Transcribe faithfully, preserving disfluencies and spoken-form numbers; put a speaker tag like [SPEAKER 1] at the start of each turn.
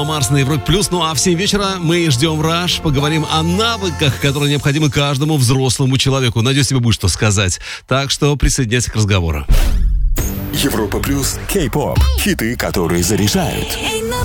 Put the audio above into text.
[SPEAKER 1] Марс на Европе Плюс. Ну а в семь вечера мы ждем Раш. Поговорим о навыках, которые необходимы каждому взрослому человеку. Надеюсь, тебе будет что сказать. Так что присоединяйся к разговору.
[SPEAKER 2] Европа Плюс. Кей-поп. Хиты, которые заряжают.